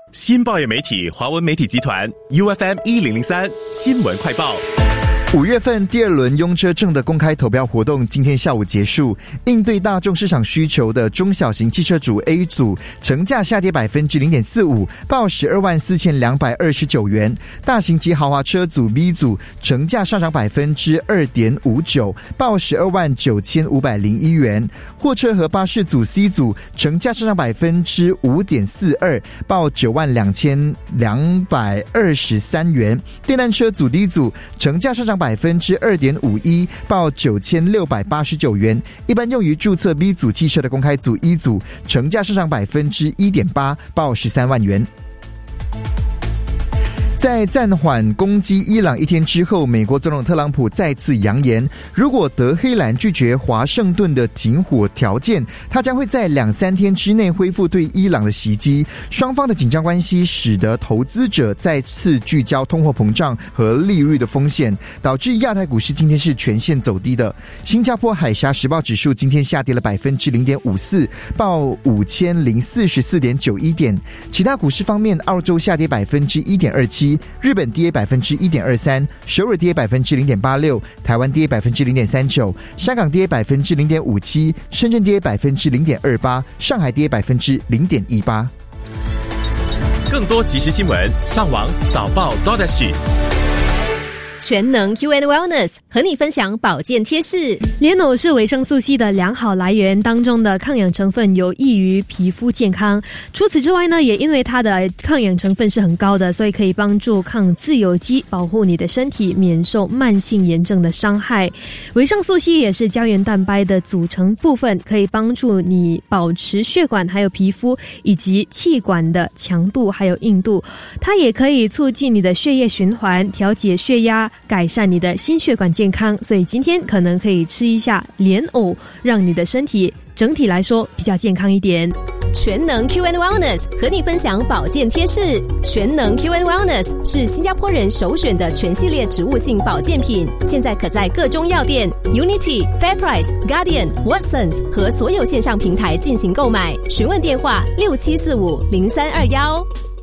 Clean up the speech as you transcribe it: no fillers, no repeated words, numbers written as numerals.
新报业媒体华文媒体集团 UFM1003 新闻快报。 5月份第二轮用车证的公开投票活动今天下午结束，应对大众市场需求的中小型汽车组 A 组成价下跌 0.45%， 报124229元；大型及豪华车组 B 组成价上涨 2.59%， 报129501元；货车和巴士组 C 组成价上涨 5.42%， 报92223元；电单车组 D 组成价上涨 2.51%， 报9689元；一般用于注册 B 组汽车的公开组 E 组成价上涨 1.8%， 报13万元。在暂缓攻击伊朗一天之后，美国总统特朗普再次扬言，如果德黑兰拒绝华盛顿的停火条件，他将会在2-3天之内恢复对伊朗的袭击。双方的紧张关系使得投资者再次聚焦通货膨胀和利率的风险，导致亚太股市今天是全线走低的。新加坡海峡时报指数今天下跌了 0.54%， 报5044.91点。其他股市方面，澳洲下跌 1.27%，日本跌 1.23%， 首尔跌 0.86%， 台湾跌 0.39%， 香港跌 0.57%， 深圳跌 0.28%， 上海跌 0.18%。 更多即时新闻上网早报 .SG。 全能 Q&A Wellness 和你分享保健贴士。 莲藕是维生素 C 的良好来源，当中的抗氧成分有益于皮肤健康。除此之外呢，也因为它的抗氧成分是很高的，所以可以帮助抗自由基，保护你的身体免受慢性炎症的伤害。维生素 C 也是胶原蛋白的组成部分，可以帮助你保持血管还有皮肤以及气管的强度还有硬度。它也可以促进你的血液循环，调节血压，改善你的心血管健康，所以今天可能可以吃一下莲藕，让你的身体整体来说比较健康一点。 全能 Q&A Wellness 和你分享保健贴士。全能 Q&A Wellness 是新加坡人首选的全系列植物性保健品，现在可在各中药店、Unity、FairPrice、Guardian、Watsons 和所有线上平台进行购买。询问电话67450321。